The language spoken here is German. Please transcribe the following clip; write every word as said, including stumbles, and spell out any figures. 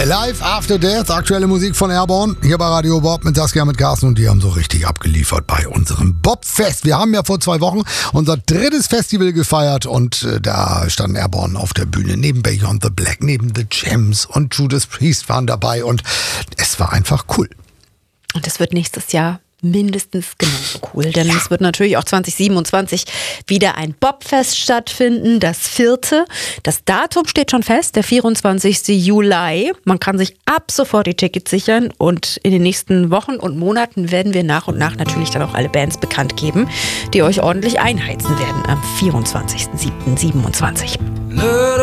Alive After Death, aktuelle Musik von Airborne, hier bei Radio Bob mit Saskia, mit Carsten, und die haben so richtig abgeliefert bei unserem Bobfest. Wir haben ja vor zwei Wochen unser drittes Festival gefeiert und äh, da standen Airborne auf der Bühne, neben Beyond the Black, neben The Gems und Judas Priest waren dabei und es war einfach cool. Und es wird nächstes Jahr mindestens genauso cool, denn ja. es wird natürlich auch zwanzig siebenundzwanzig wieder ein Bobfest stattfinden, das vierte. Das Datum steht schon fest, der vierundzwanzigsten Juli. Man kann sich ab sofort die Tickets sichern und in den nächsten Wochen und Monaten werden wir nach und nach natürlich dann auch alle Bands bekannt geben, die euch ordentlich einheizen werden am vierundzwanzigsten siebten siebenundzwanzig.